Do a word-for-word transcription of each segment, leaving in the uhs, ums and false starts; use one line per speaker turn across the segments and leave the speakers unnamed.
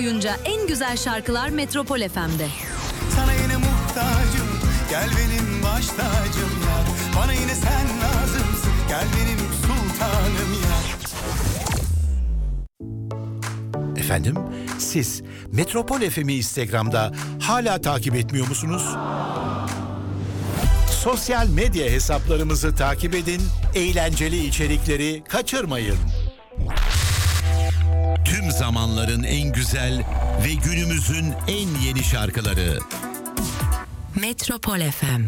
boyunca en güzel şarkılar Metropol F M'de.
Sana yine muhtacım, gel benim baş tacım ya. Bana yine sen lazımsın, gel benim sultanım ya.
Efendim, siz Metropol F M'i Instagram'da hala takip etmiyor musunuz? Sosyal medya hesaplarımızı takip edin, eğlenceli içerikleri kaçırmayın. Tüm zamanların en güzel ve günümüzün en yeni şarkıları.
Metropol F M.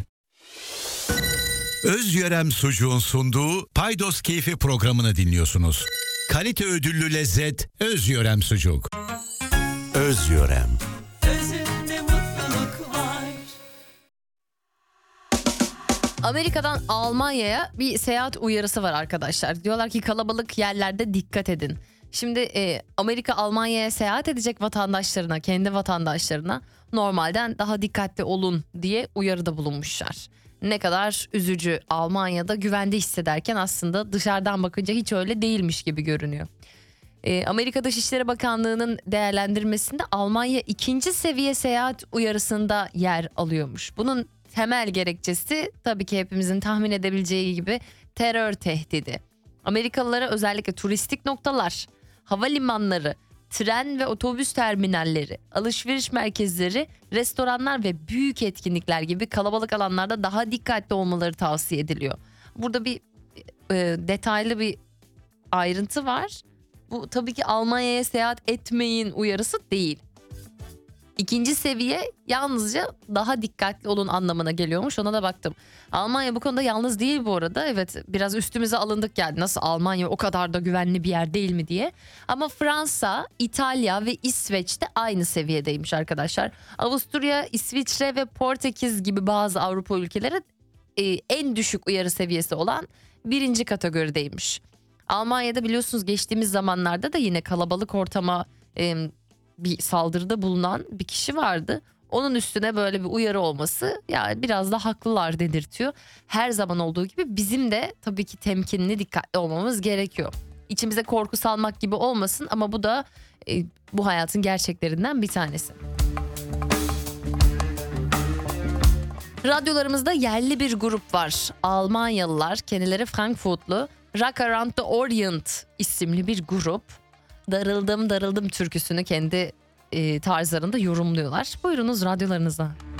Özyörem Sucuğun sunduğu Paydos Keyfi programını dinliyorsunuz. Kalite ödüllü lezzet Özyörem Sucuk. Özyörem.
Özünde mutluluk var.
Amerika'dan Almanya'ya bir seyahat uyarısı var arkadaşlar. Diyorlar ki kalabalık yerlerde dikkat edin. Şimdi e, Amerika Almanya'ya seyahat edecek vatandaşlarına, kendi vatandaşlarına normalden daha dikkatli olun diye uyarıda bulunmuşlar. Ne kadar üzücü, Almanya'da güvende hissederken aslında dışarıdan bakınca hiç öyle değilmiş gibi görünüyor. E, Amerika Dışişleri Bakanlığı'nın değerlendirmesinde Almanya ikinci seviye seyahat uyarısında yer alıyormuş. Bunun temel gerekçesi tabii ki hepimizin tahmin edebileceği gibi terör tehdidi. Amerikalılara özellikle turistik noktalar, havalimanları, tren ve otobüs terminalleri, alışveriş merkezleri, restoranlar ve büyük etkinlikler gibi kalabalık alanlarda daha dikkatli olmaları tavsiye ediliyor. Burada bir e, detaylı bir ayrıntı var. Bu tabii ki Almanya'ya seyahat etmeyin uyarısı değil. İkinci seviye yalnızca daha dikkatli olun anlamına geliyormuş, ona da baktım. Almanya bu konuda yalnız değil bu arada. Evet, biraz üstümüze alındık geldi. Nasıl Almanya o kadar da güvenli bir yer değil mi diye. Ama Fransa, İtalya ve İsveç de aynı seviyedeymiş arkadaşlar. Avusturya, İsviçre ve Portekiz gibi bazı Avrupa ülkeleri e, en düşük uyarı seviyesi olan birinci kategorideymiş. Almanya'da biliyorsunuz geçtiğimiz zamanlarda da yine kalabalık ortama e, bir saldırıda bulunan bir kişi vardı. Onun üstüne böyle bir uyarı olması yani biraz da haklılar dedirtiyor. Her zaman olduğu gibi bizim de tabii ki temkinli, dikkatli olmamız gerekiyor. İçimize korku salmak gibi olmasın ama bu da e, bu hayatın gerçeklerinden bir tanesi. Radyolarımızda yerli bir grup var. Almanyalılar, kendileri Frankfurtlu, Rock Around the Orient isimli bir grup. Darıldım darıldım türküsünü kendi e, tarzlarında yorumluyorlar. Buyurunuz radyolarınıza.